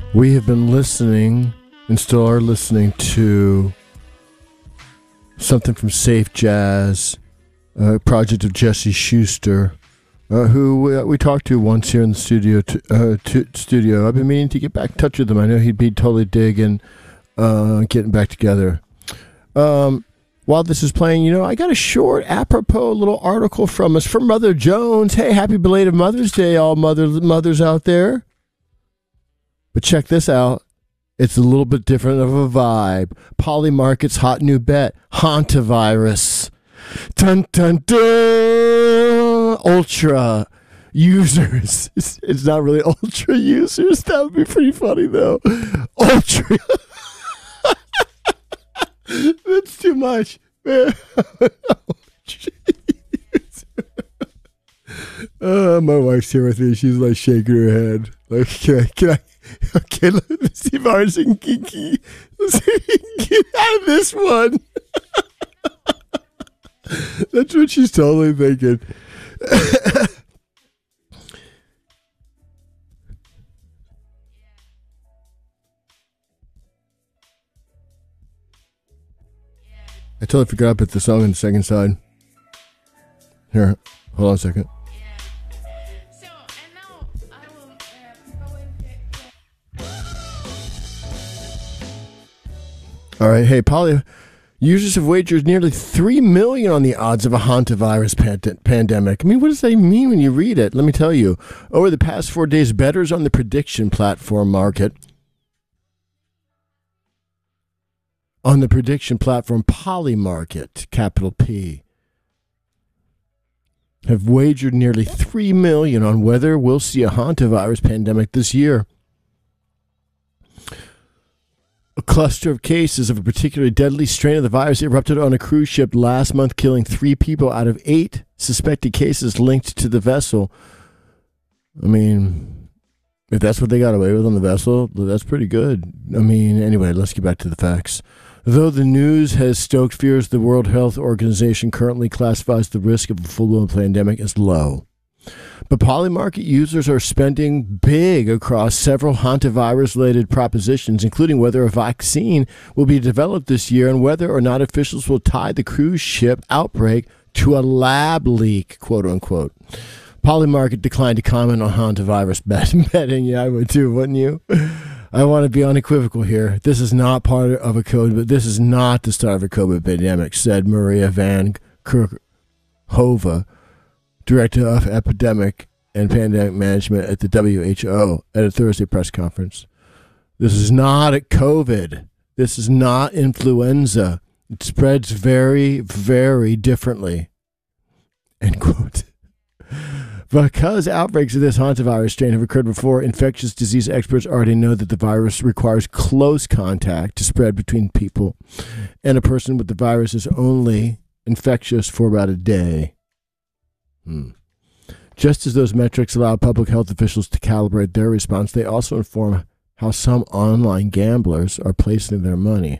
We have been listening and still are listening to something from Safe Jazz, a project of Jesse Schuster, who we talked to once here in the studio. I've been meaning to get back in touch with him. I know he'd be totally digging getting back together. While this is playing, I got a short, apropos little article from Mother Jones. Hey, happy belated Mother's Day, all mothers out there. But check this out. It's a little bit different of a vibe. Polymarket's hot new bet, Hantavirus. Dun, dun, dun. Ultra users. It's not really ultra users. That would be pretty funny, though. Ultra. That's too much. Man. My wife's here with me. She's like shaking her head. Like, can I? Okay, let's see if ours can get out of this one. That's what she's totally thinking. I totally forgot to put the song on the second side. Here, hold on a second. All right, hey, Poly, users have wagered nearly $3 million on the odds of a hantavirus pandemic. I mean, what does that mean when you read it? Let me tell you. Over the past 4 days, bettors on the prediction platform Polymarket, capital P, have wagered nearly $3 million on whether we'll see a hantavirus pandemic this year. A cluster of cases of a particularly deadly strain of the virus erupted on a cruise ship last month, killing 3 people out of 8 suspected cases linked to the vessel. I mean, if that's what they got away with on the vessel, that's pretty good. I mean, anyway, let's get back to the facts. Though the news has stoked fears, the World Health Organization currently classifies the risk of a full-blown pandemic as low. But Polymarket users are spending big across several hantavirus-related propositions, including whether a vaccine will be developed this year and whether or not officials will tie the cruise ship outbreak to a lab leak, quote-unquote. Polymarket declined to comment on hantavirus betting. Yeah, I would too, wouldn't you? I want to be unequivocal here. This is not part of a code, but this is not the start of a COVID pandemic, said Maria Van Kerkhove, Director of Epidemic and Pandemic Management at the WHO, at a Thursday press conference. This is not a COVID. This is not influenza. It spreads very, very differently. End quote. Because outbreaks of this hantavirus strain have occurred before, infectious disease experts already know that the virus requires close contact to spread between people, and a person with the virus is only infectious for about a day. Just as those metrics allow public health officials to calibrate their response, they also inform how some online gamblers are placing their money.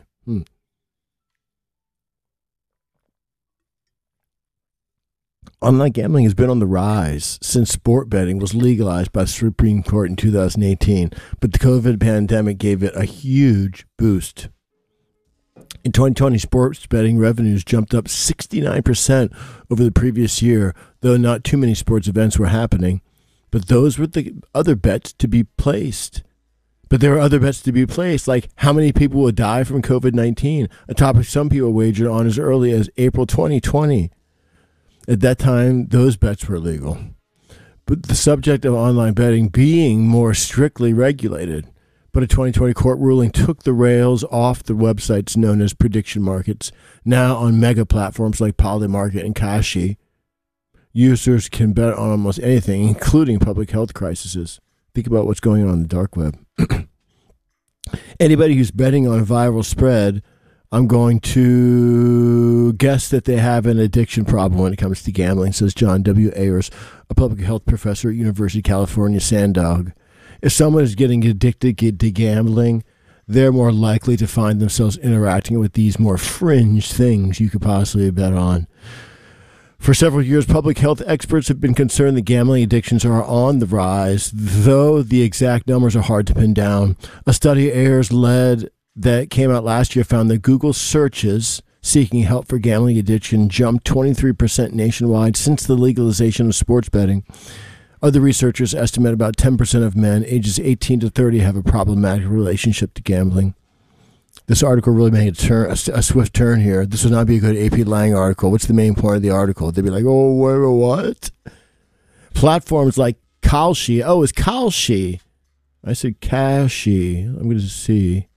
Online gambling has been on the rise since sport betting was legalized by the Supreme Court in 2018, but the COVID pandemic gave it a huge boost. In 2020, sports betting revenues jumped up 69% over the previous year, though not too many sports events were happening. But those were the other bets to be placed. But there were other bets to be placed, like how many people would die from COVID-19, a topic some people wagered on as early as April 2020. At that time, those bets were illegal. But the subject of online betting being more strictly regulated. But a 2020 court ruling took the rails off the websites known as prediction markets. Now on mega platforms like Polymarket and Kashi, users can bet on almost anything, including public health crises. Think about what's going on in the dark web. Anybody who's betting on a viral spread, I'm going to guess that they have an addiction problem when it comes to gambling, says John W. Ayers, a public health professor at University of California, Sandog. If someone is getting addicted to gambling, they're more likely to find themselves interacting with these more fringe things you could possibly bet on. For several years, public health experts have been concerned that gambling addictions are on the rise, though the exact numbers are hard to pin down. A study Ayers led that came out last year found that Google searches seeking help for gambling addiction jumped 23% nationwide since the legalization of sports betting. Other researchers estimate about 10% of men ages 18 to 30 have a problematic relationship to gambling. This article really made a swift turn here. This would not be a good AP Lang article. What's the main point of the article? They'd be like, oh, what? Platforms like Kalshi. Oh, it's Kalshi. I said Kashi. I'm going to see.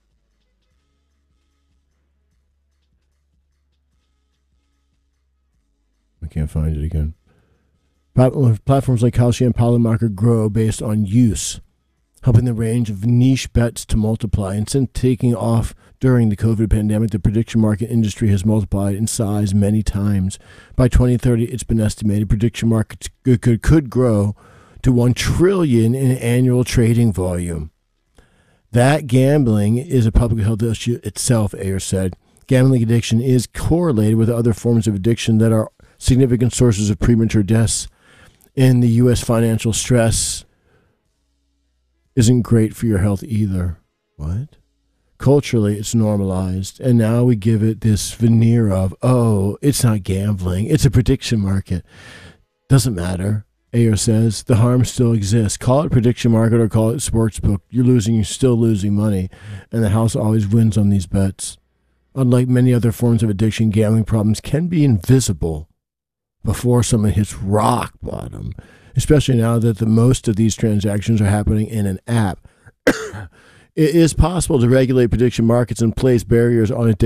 I can't find it again. Platforms like Kalshi and Polymarket grow based on use, helping the range of niche bets to multiply. And since taking off during the COVID pandemic, the prediction market industry has multiplied in size many times. By 2030, it's been estimated prediction markets could grow to $1 trillion in annual trading volume. That gambling is a public health issue itself, Ayers said. Gambling addiction is correlated with other forms of addiction that are significant sources of premature deaths. In the U.S., financial stress isn't great for your health either. What? Culturally, it's normalized, and now we give it this veneer of, oh, it's not gambling, it's a prediction market. Doesn't matter, Ayers says. The harm still exists. Call it prediction market or call it sportsbook. You're still losing money, and the house always wins on these bets. Unlike many other forms of addiction, gambling problems can be invisible before someone hits rock bottom, especially now that most of these transactions are happening in an app. It is possible to regulate prediction markets and place barriers on it